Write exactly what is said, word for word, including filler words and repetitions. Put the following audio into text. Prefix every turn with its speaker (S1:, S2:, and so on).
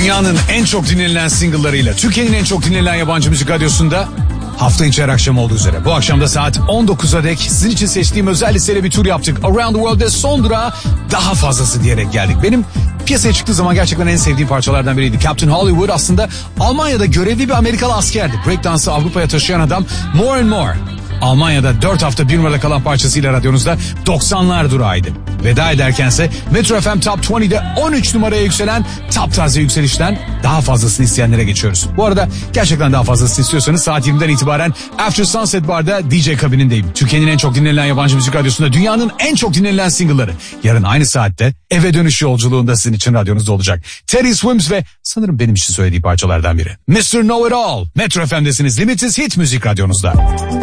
S1: Dünyanın en çok dinlenilen single'larıyla Türkiye'nin en çok dinlenilen yabancı müzik radyosunda hafta içi her akşam olduğu üzere bu akşam da saat on dokuza dek sizin için seçtiğim özel listeyle bir tur yaptık. Around the World'de son durağa daha fazlası diyerek geldik. Benim piyasaya çıktığı zaman gerçekten en sevdiğim parçalardan biriydi. Captain Hollywood aslında Almanya'da görevli bir Amerikalı askerdi. Breakdance'ı Avrupa'ya taşıyan adam. More and More Almanya'da dört hafta bir numarada kalan parçasıyla radyonuzda doksanlar durağıydı. Veda ederkense Metro F M Top yirmide on üç numaraya yükselen Top Taze yükselişten daha fazlasını isteyenlere geçiyoruz. Bu arada gerçekten daha fazlasını istiyorsanız saat yirmiden itibaren After Sunset Bar'da D J kabinindeyim. Türkiye'nin en çok dinlenilen yabancı müzik radyosunda dünyanın en çok dinlenilen single'ları. Yarın aynı saatte eve dönüş yolculuğunda sizin için radyonuzda olacak. Teddy Swims ve sanırım benim için söylediği parçalardan biri. mister Know It All. Metro F M'desiniz. Limitsiz Hit Müzik Radyonuzda.